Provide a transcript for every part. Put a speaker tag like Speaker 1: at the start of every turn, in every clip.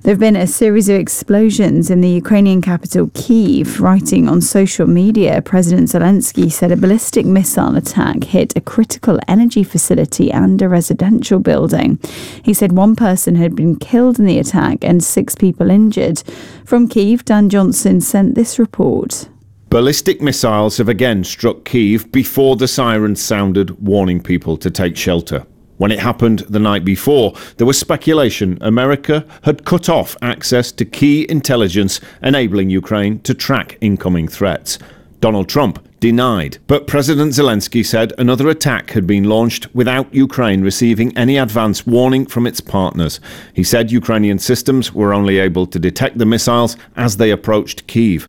Speaker 1: There have been a series of explosions in the Ukrainian capital, Kyiv. Writing on social media, President Zelensky said a ballistic missile attack hit a critical energy facility and a residential building. He said one person had been killed in the attack and 6 people injured. From Kyiv, Dan Johnson sent this report.
Speaker 2: Ballistic missiles have again struck Kyiv before the sirens sounded, warning people to take shelter. When it happened the night before, there was speculation America had cut off access to key intelligence, enabling Ukraine to track incoming threats. Donald Trump denied, but President Zelensky said another attack had been launched without Ukraine receiving any advance warning from its partners. He said Ukrainian systems were only able to detect the missiles as they approached Kyiv.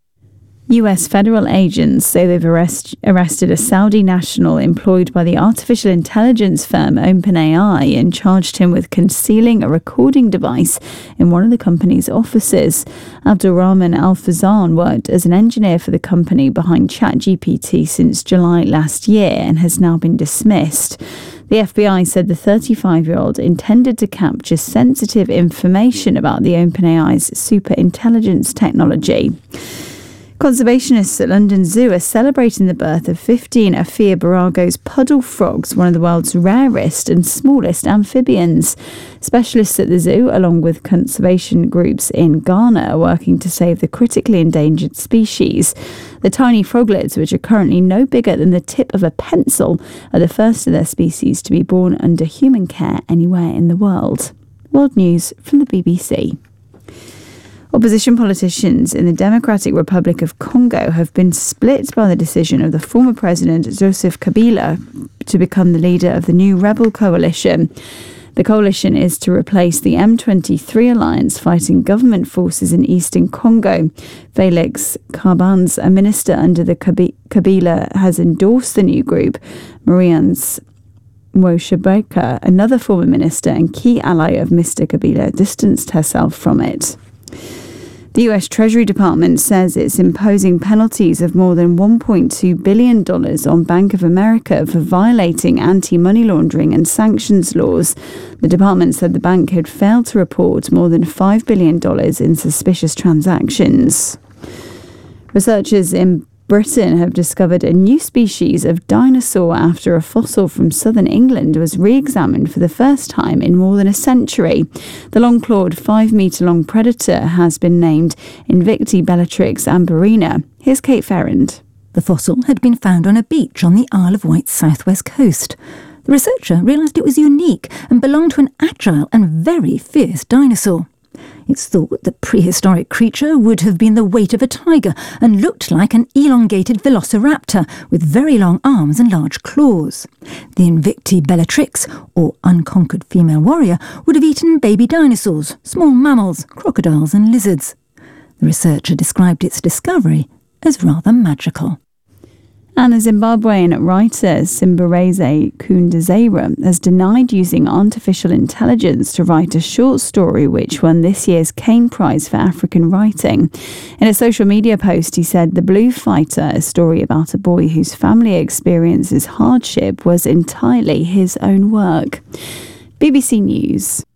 Speaker 1: US federal agents say they've arrested a Saudi national employed by the artificial intelligence firm OpenAI and charged him with concealing a recording device in one of the company's offices. Abdulrahman Al-Fazan worked as an engineer for the company behind ChatGPT since July last year and has now been dismissed. The FBI said the 35-year-old intended to capture sensitive information about the OpenAI's superintelligence technology. Conservationists at London Zoo are celebrating the birth of 15 Aphiobarago's puddle frogs, one of the world's rarest and smallest amphibians. Specialists at the zoo, along with conservation groups in Ghana, are working to save the critically endangered species. The tiny froglets, which are currently no bigger than the tip of a pencil, are the first of their species to be born under human care anywhere in the world. World News from the BBC. Opposition politicians in the Democratic Republic of Congo have been split by the decision of the former president Joseph Kabila to become the leader of the new rebel coalition. The coalition is to replace the M23 alliance fighting government forces in eastern Congo. Felix Karbans, a minister under the Kabila, has endorsed the new group. Marianne Mwoshabeka, another former minister and key ally of Mr. Kabila, distanced herself from it. The US Treasury Department says it's imposing penalties of more than $1.2 billion on Bank of America for violating anti-money laundering and sanctions laws. The department said the bank had failed to report more than $5 billion in suspicious transactions. Researchers in Britain have discovered a new species of dinosaur after a fossil from southern England was re-examined for the first time in more than a century. The long-clawed 5-metre-long predator has been named Invicti Bellatrix amberina. Here's Kate Ferrand.
Speaker 3: The fossil had been found on a beach on the Isle of Wight's southwest coast. The researcher realised it was unique and belonged to an agile and very fierce dinosaur. It's thought the prehistoric creature would have been the weight of a tiger and looked like an elongated velociraptor with very long arms and large claws. The Invicti Bellatrix, or unconquered female warrior, would have eaten baby dinosaurs, small mammals, crocodiles and lizards. The researcher described its discovery as rather magical.
Speaker 1: And a Zimbabwean writer, Simbareze Kundezera, has denied using artificial intelligence to write a short story which won this year's Kane Prize for African Writing. In a social media post, he said The Blue Fighter, a story about a boy whose family experiences hardship, was entirely his own work. BBC News.